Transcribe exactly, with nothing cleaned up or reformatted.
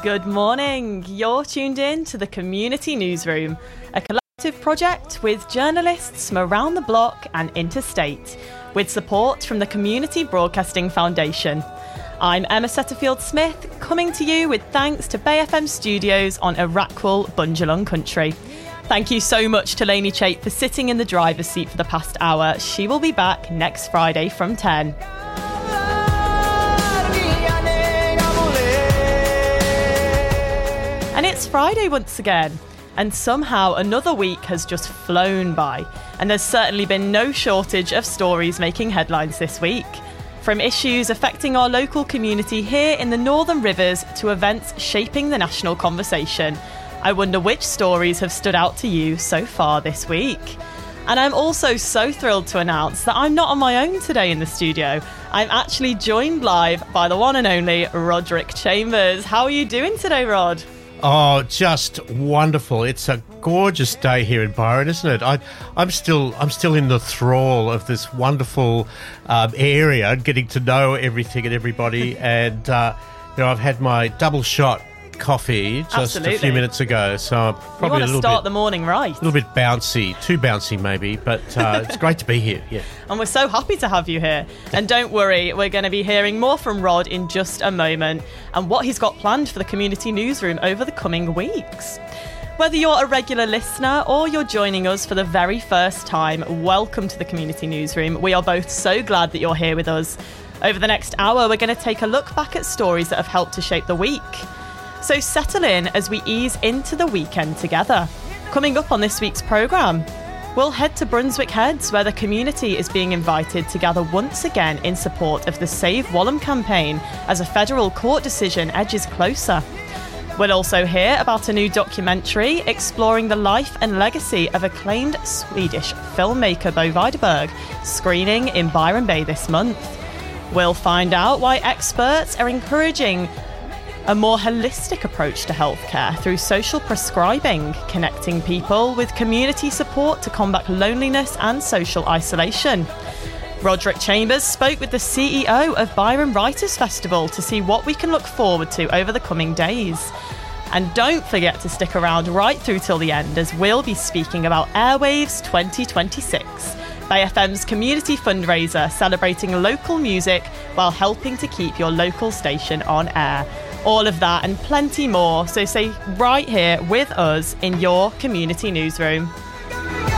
Good morning. You're tuned in to the Community Newsroom, a collective project with journalists from around the block and interstate, with support from the Community Broadcasting Foundation. I'm Emma Setterfield-Smith, coming to you with thanks to Bay F M Studios on Irakwell, Bundjalung Country. Thank you so much to Lainey Chape for sitting in the driver's seat for the past hour. She will be back next Friday from ten. And it's Friday once again, and somehow another week has just flown by, and there's certainly been no shortage of stories making headlines this week. From issues affecting our local community here in the Northern Rivers to events shaping the national conversation, I wonder which stories have stood out to you so far this week. And I'm also so thrilled to announce that I'm not on my own today in the studio. I'm actually joined live by the one and only Roderick Chambers. How are you doing today, Rod? Oh, just wonderful. It's a gorgeous day here in Byron, isn't it? I, I'm still I'm still in the thrall of this wonderful um, area, getting to know everything and everybody. and, uh, you know, I've had my double shot coffee just Absolutely. a few minutes ago, so probably you want a to little start bit, the morning right. a little bit bouncy, too bouncy maybe, but uh, it's great to be here. Yeah. And we're so happy to have you here. And don't worry, we're going to be hearing more from Rod in just a moment and what he's got planned for the Community Newsroom over the coming weeks. Whether you're a regular listener or you're joining us for the very first time, welcome to the Community Newsroom. We are both so glad that you're here with us. Over the next hour, we're going to take a look back at stories that have helped to shape the week. So settle in as we ease into the weekend together. Coming up on this week's programme, we'll head to Brunswick Heads, where the community is being invited to gather once again in support of the Save Wallam campaign as a federal court decision edges closer. We'll also hear about a new documentary exploring the life and legacy of acclaimed Swedish filmmaker Bo Widerberg, screening in Byron Bay this month. We'll find out why experts are encouraging a more holistic approach to healthcare through social prescribing, connecting people with community support to combat loneliness and social isolation. Roderick Chambers spoke with the C E O of Byron Writers Festival to see what we can look forward to over the coming days. And don't forget to stick around right through till the end, as we'll be speaking about Airwaves twenty twenty-six, Bay F M's community fundraiser celebrating local music while helping to keep your local station on air. All of that and plenty more, so stay right here with us in your Community Newsroom.